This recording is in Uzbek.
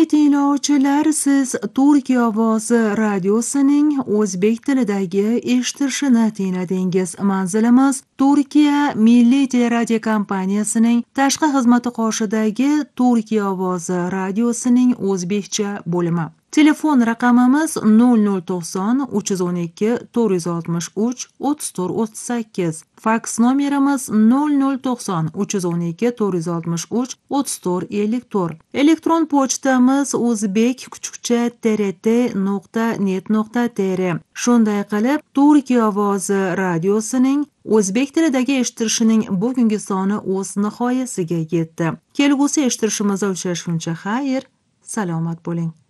Qadrli tinglovchilar, siz Turkiya ovozi radiosining o'zbek tilidagi eshittirishini tingladingiz. Manzilimiz Turkiya Milliy teleradiokompaniyasining tashqi xizmati qoshidagi Turkiya ovozi radiosining o'zbekcha bo'limi. Telefon raqamimiz 0090 312 463 3438. Faks nomerimiz 0090 312 463 3454. Elektron pochtamiz o'zbek_trt.net.tr. Shunday qilib, Turkiya ovozi radiosining o'zbek tilidagi eshittirishining bugungi soni o'z nihoyasiga yetdi. Kelgusi eshittirishimizda uchrashguncha xayr, salomat bo'ling.